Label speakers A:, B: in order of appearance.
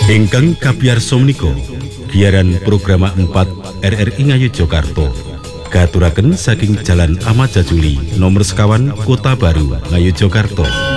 A: Ingkang kabiyarsa menika giaran programa 4 RRI Ngayogyakarta katuraken saking Jalan Ahmad Jajuli nomor sekawan Kota Baru Ngayogyakarta.